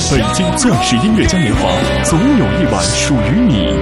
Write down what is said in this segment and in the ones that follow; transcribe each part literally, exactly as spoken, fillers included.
北京钻石音乐嘉年华，总有一晚属于你。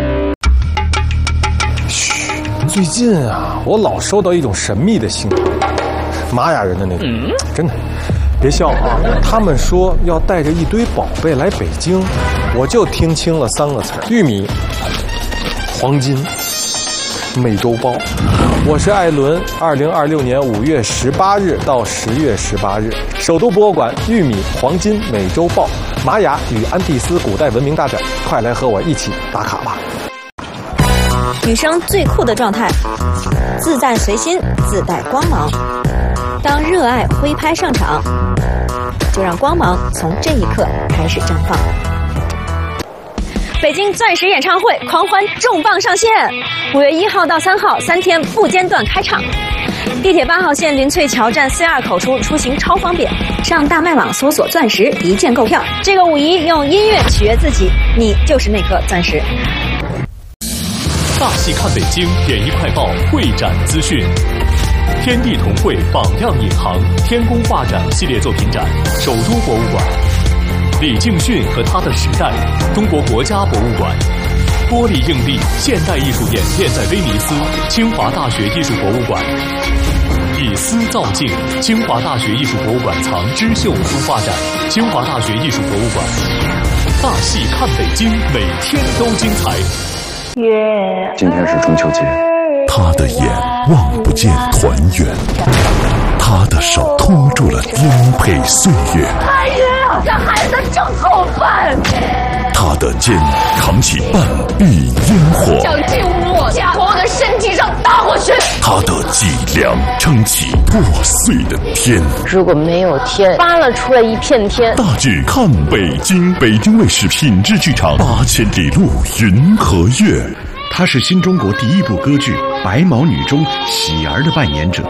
嘘，最近啊，我老收到一种神秘的信号，玛雅人的那种，嗯、真的，别笑啊！他们说要带着一堆宝贝来北京，我就听清了三个词：玉米、黄金、美洲豹。我是艾伦，二零二六年五月十八日到十月十八日，首都博物馆玉米、黄金、美洲豹、玛雅与安第斯古代文明大展，快来和我一起打卡吧！ 女生最酷的状态，自在随心，自带光芒。当热爱挥拍上场，就让光芒从这一刻开始绽放。北京钻石演唱会狂欢重磅上线，五月一号到三号三天不间断开场。地铁八号线林萃桥站 C 二 口处出行超方便，上大麦网搜索钻石一键购票。这个五一用音乐取悦自己，你就是那颗钻石。 大戏看北京点一快报会展资讯。天地同汇榜样引航天宫画展系列作品展，首都博物馆。李敬训和他的时代，中国国家博物馆。玻璃硬币现代艺术演变在威尼斯，清华大学艺术博物馆。以丝造镜，清华大学艺术博物馆藏织绣书画展，清华大学艺术博物馆。大戏看北京，每天都精彩。 今天是中秋节， 他的眼望不见团圆，他的手托住了颠沛岁月。 哎呀，这孩子真够笨！ 他的肩扛起半壁烟火， 想进我家，从我的身体上打过去。 他的脊梁撑起破碎的天。 如果没有天，扒拉出来一片天。 大剧看北京，北京卫视品质剧场八千里路云和月。 他是新中国第一部歌剧《白毛女》中喜儿的扮演者。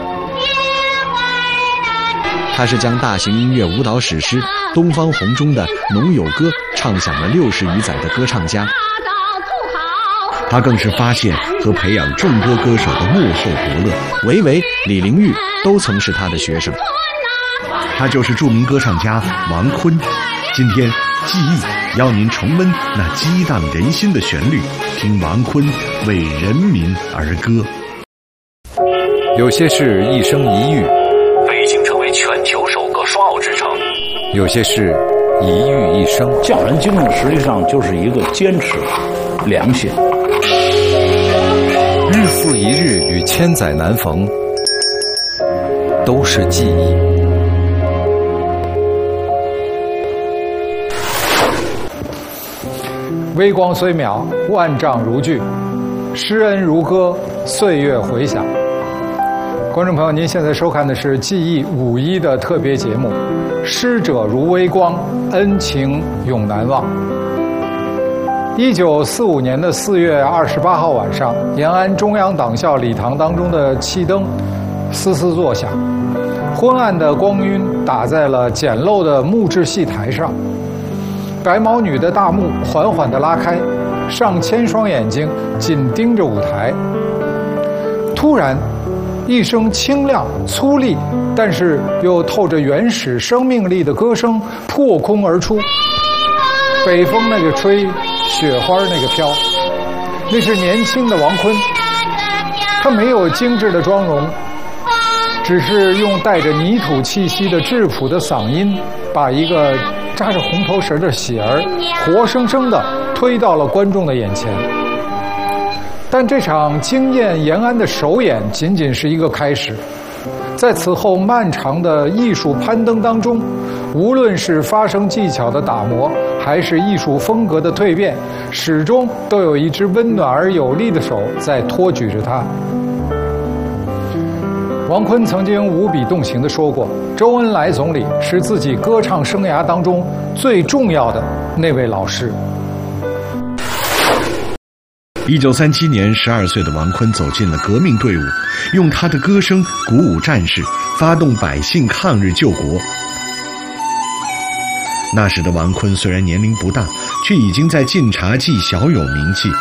他是将大型音乐舞蹈史诗《东方红》中的《农友歌》唱响了六十余载的歌唱家。他更是发现和培养众多歌手的幕后伯乐，维维、李玲玉都曾是他的学生。他就是著名歌唱家王坤。今天记忆邀您重温那激荡人心的旋律，听王坤为人民而歌。 有些事一生一遇， 北京成为全球首个双奥之城。 有些事一遇一生， 匠人精神实际上就是一个坚持、良心。 日复一日与千载难逢，都是记忆。 微光虽渺，万丈如炬；施恩如歌，岁月回响。观众朋友，您现在收看的是记忆五一的特别节目《师者如微光，恩情永难忘》。一九四五年的四月二十八号晚上，延安中央党校礼堂当中的气灯嘶嘶作响，昏暗的光晕打在了简陋的木质戏台上。白毛女的大幕缓缓地拉开，上千双眼睛紧盯着舞台。突然，一声清亮、粗粝，但是又透着原始生命力的歌声破空而出。北风那个吹，雪花那个飘，那是年轻的王坤。他没有精致的妆容，只是用带着泥土气息的质朴的嗓音，把一个扎着红头绳的喜儿活生生地推到了观众的眼前。但这场惊艳延安的首演仅仅是一个开始，在此后漫长的艺术攀登当中，无论是发声技巧的打磨，还是艺术风格的蜕变，始终都有一只温暖而有力的手在托举着他。王坤曾经无比动情地说过，周恩来总理是自己歌唱生涯当中最重要的那位老师。 一九三七年，十二岁的王坤走进了革命队伍，用他的歌声鼓舞战士，发动百姓抗日救国。那时的王坤虽然年龄不大，却已经在晋察冀小有名气，